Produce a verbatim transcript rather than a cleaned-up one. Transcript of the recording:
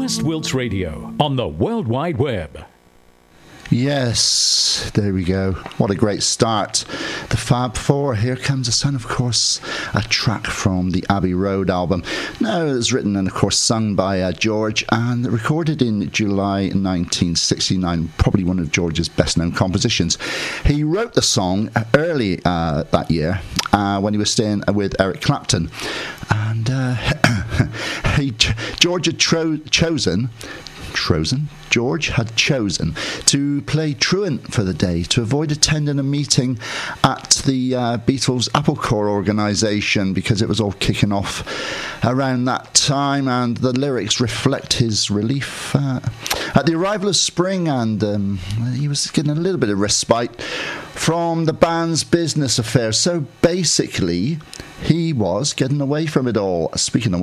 West Wilts Radio on the World Wide Web. Yes, there we go. What a great start. The Fab Four, Here Comes the Sun, of course, a track from the Abbey Road album. Now, it was written and, of course, sung by uh, George and recorded in July nineteen sixty-nine, probably one of George's best-known compositions. He wrote the song early uh, that year uh, when he was staying with Eric Clapton. And uh, he, George had tro- chosen... Chosen? George had chosen to play truant for the day to avoid attending a meeting at the uh, Beatles Apple Corps organisation because it was all kicking off around that time, and the lyrics reflect his relief uh, at the arrival of spring, and um, he was getting a little bit of respite from the band's business affairs. So basically, he was getting away from it all. Speaking of